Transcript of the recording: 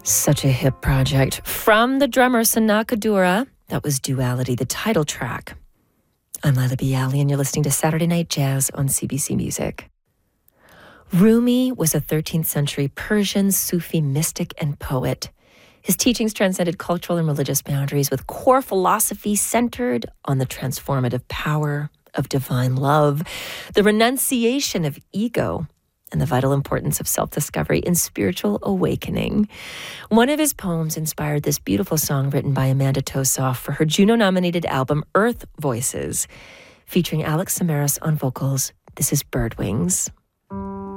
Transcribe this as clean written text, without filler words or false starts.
Such a hip project. From the drummer Sanaa Kadura, that was Duality, the title track. I'm Laila Biali, and you're listening to Saturday Night Jazz on CBC Music. Rumi was a 13th century Persian Sufi mystic and poet. His teachings transcended cultural and religious boundaries with core philosophy centered on the transformative power of divine love, the renunciation of ego, and the vital importance of self-discovery in spiritual awakening. One of his poems inspired this beautiful song written by Amanda Tosoff for her Juno-nominated album Earth Voices, featuring Alex Samaras on vocals. This is Bird Wings.